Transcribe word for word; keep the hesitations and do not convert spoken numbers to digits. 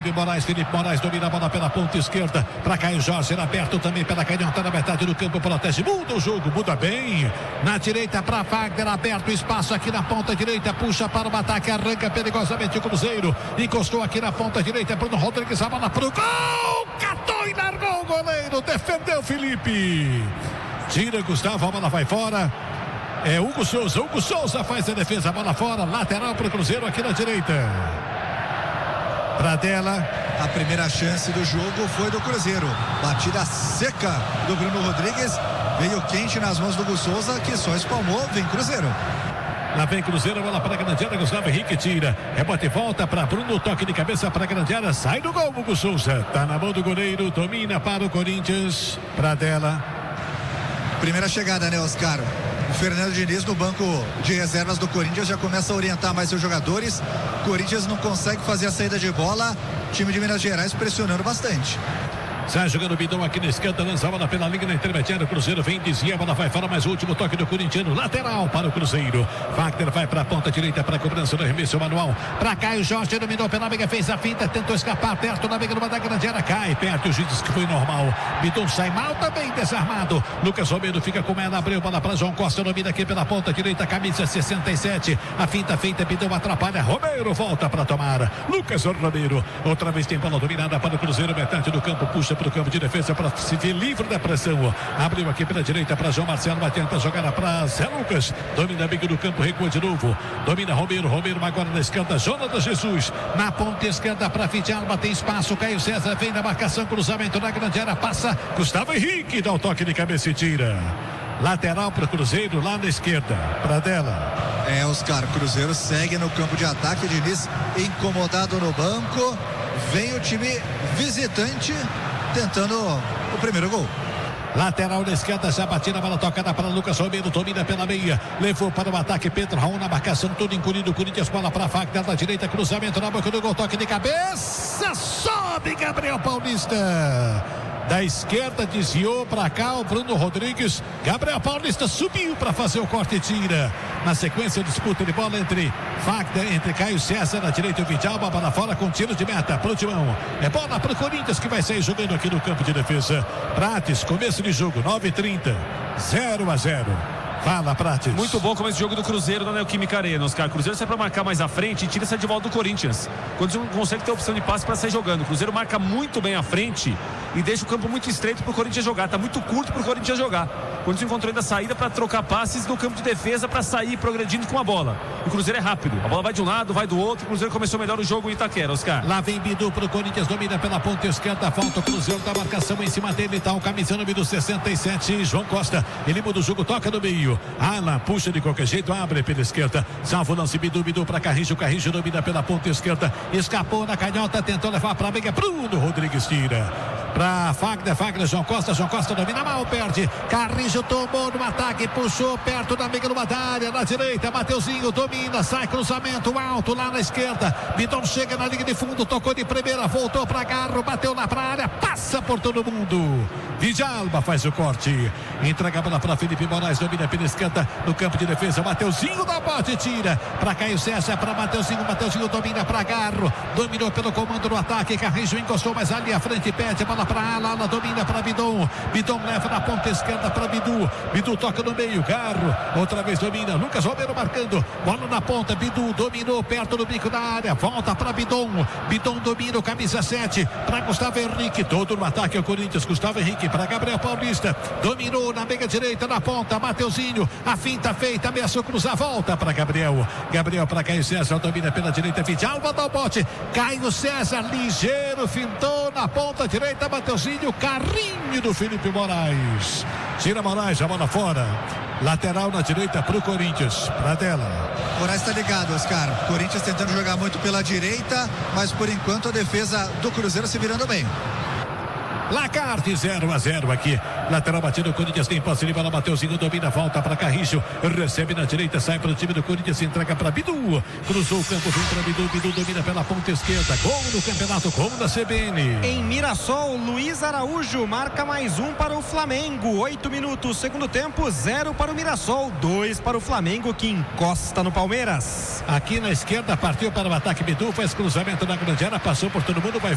Felipe Moraes, Felipe Moraes domina a bola pela ponta esquerda, para Caio Jorge, ele aberto também pela Canhão, tá na metade do campo, protege, muda o jogo, muda bem, na direita para Fagner, aberto espaço aqui na ponta direita, puxa para o ataque, arranca perigosamente o Cruzeiro, encostou aqui na ponta direita, Bruno Rodrigues, a bola pro gol, catou e largou o goleiro, defendeu Felipe, tira Gustavo, a bola vai fora. É Hugo Souza, Hugo Souza faz a defesa, a bola fora, lateral para o Cruzeiro aqui na direita. Pradella. A primeira chance do jogo foi do Cruzeiro. Batida seca do Bruno Rodrigues. Veio quente nas mãos do Hugo Souza, que só espalmou. Vem Cruzeiro. Lá vem Cruzeiro, bola para a grande área, Gustavo Henrique tira. Rebote e volta para Bruno, toque de cabeça para a grande área. Sai do gol, Hugo Souza. Tá na mão do goleiro, domina para o Corinthians. Pradella. Primeira chegada, né, Oscar? O Fernando Diniz no banco de reservas do Corinthians já começa a orientar mais seus jogadores. O Corinthians não consegue fazer a saída de bola. O time de Minas Gerais pressionando bastante. Sai jogando o Bidão aqui na esquerda, lança a bola pela linha na intermediária, o Cruzeiro vem, desvia, a bola vai fora, mas o último toque do corintiano, lateral para o Cruzeiro. Wagner vai para a ponta direita para a cobrança do arremesso manual, para Caio Jorge, dominou pela amiga, fez a finta, tentou escapar, perto da amiga, numa da grande área, cai, perto, o juiz disse que foi normal. Bidão sai mal também, desarmado. Lucas Romero fica com ela, abriu bola para João Costa, domina aqui pela ponta direita, camisa sessenta e sete, a finta feita, Bidão atrapalha, Romero volta para tomar. Lucas Romero, outra vez tem bola dominada para o Cruzeiro, metade do campo, puxa para o campo de defesa para se ver livre da pressão. Abriu aqui pela direita para João Marcelo, vai tentar jogar para Zé Lucas, domina amigo do campo, recua de novo, domina Romero, Romero agora na esquerda, Jonas Jesus, na ponta esquerda para Fidalba, tem espaço, Caio César vem na marcação, cruzamento na grande área, passa Gustavo Henrique, dá o toque de cabeça e tira. Lateral para o Cruzeiro, lá na esquerda, Pradella. É, Oscar, Cruzeiro segue no campo de ataque, Diniz incomodado no banco, vem o time visitante tentando o primeiro gol. Lateral na esquerda, já batida, a bola tocada para Lucas Romero, domina pela meia, levou para o ataque, Pedro Raul na marcação, tudo encolhido, Corinthians, bola para a Wagner da direita, cruzamento na boca do gol, toque de cabeça, sobe Gabriel Paulista. Da esquerda desviou para cá o Bruno Rodrigues, Gabriel Paulista subiu para fazer o corte e tira. Na sequência, disputa de bola entre Wagner, entre Caio César na direita e o Vidalba, bola fora com tiro de meta pro Timão. É bola pro Corinthians que vai sair jogando aqui no campo de defesa. Prates, começo de jogo, nove e trinta, zero a zero. Fala, Prates. Muito bom começo de jogo do Cruzeiro na Neoquímica Arena, Oscar. O Cruzeiro sai para marcar mais à frente e tira essa de volta do Corinthians. Quando não consegue ter opção de passe para sair jogando. O Cruzeiro marca muito bem à frente e deixa o campo muito estreito para o Corinthians jogar. Tá muito curto para o Corinthians jogar. O Corinthians encontrou ainda a saída para trocar passes no campo de defesa para sair progredindo com a bola. O Cruzeiro é rápido. A bola vai de um lado, vai do outro. O Cruzeiro começou melhor o jogo em Itaquera, Oscar. Lá vem Bidu pro Corinthians, domina pela ponta esquerda, volta o Cruzeiro da marcação em cima dele, tá o camisa número sessenta e sete, João Costa. Ele muda o jogo, toca no meio. Alan puxa de qualquer jeito, abre pela esquerda. Salvo o lance, Bidu, Bidu para Carrijo, Carrijo domina pela ponta esquerda. Escapou na canhota, tentou levar para a meia. Bruno Rodrigues tira. Para Wagner, Wagner, João Costa, João Costa domina mal, perde. Carrijo tomou no ataque, puxou perto da meia numa área, na direita, Mateuzinho domina, sai cruzamento alto lá na esquerda. Bidon chega na linha de fundo, tocou de primeira, voltou para Garro, bateu na área, passa por todo mundo. Vidalba faz o corte, entrega a bola para Felipe Moraes, domina pela esquerda no campo de defesa. Mateuzinho dá bote, tira para Caio César, para Mateuzinho, Mateuzinho domina para Garro, dominou pelo comando do ataque. Carrijo encostou mais ali à frente, pede a bola para Ala, Ala domina para Bidon, Bidon leva na ponta esquerda para Bidu, Bidu toca no meio, Garro outra vez domina, Lucas Romero marcando, bola na ponta, Bidu dominou perto do bico da área, volta para Bidon, Bidon domina o camisa sete para Gustavo Henrique, todo no ataque ao Corinthians, Gustavo Henrique para Gabriel Paulista, dominou na meia direita na ponta, Mateuzinho, a finta feita, ameaçou cruzar, volta para Gabriel, Gabriel para Caio César, domina pela direita, Vidalba dá o bote, Caio César ligeiro, fintou na ponta direita, Mateuzinho, carrinho do Felipe Moraes, tira Moraes, a bola fora, lateral na direita pro Corinthians, Pradella. Moraes tá ligado, Oscar, Corinthians tentando jogar muito pela direita, mas por enquanto a defesa do Cruzeiro se virando bem. Lacarte, zero a zero aqui. Lateral batido, o Corinthians tem posse de bola. Mateuzinho domina, volta para Carrijo. Recebe na direita, sai para o time do Corinthians, entrega para Bidu. Cruzou o campo, vem para Bidu. Bidu domina pela ponta esquerda. Gol no campeonato, gol da C B N. Em Mirassol, Luiz Araújo marca mais um para o Flamengo. Oito minutos, segundo tempo, zero para o Mirassol, dois para o Flamengo, que encosta no Palmeiras. Aqui na esquerda, partiu para o ataque Bidu, faz cruzamento na grande área, passou por todo mundo, vai